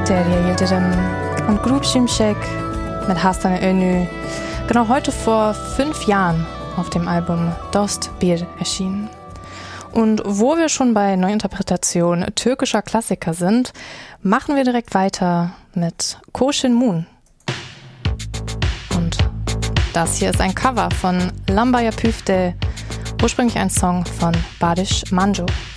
Derya Yildirim und Grup Şimşek mit Hastane Önü genau heute vor 5 Jahren auf dem Album Dost Bir erschienen. Und wo wir schon bei Neuinterpretation türkischer Klassiker sind, machen wir direkt weiter mit Koşun Moon. Und das hier ist ein Cover von Lamba Yapüfte, ursprünglich ein Song von Barış Manço.